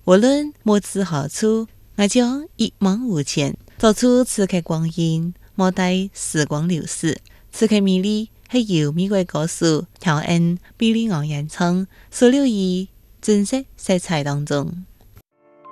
无论无知何处，我将一往无前，做出此刻光阴，莫待时光流逝。此刻美丽是由美国歌手乔恩·比利昂演唱，收录于真实色彩当中。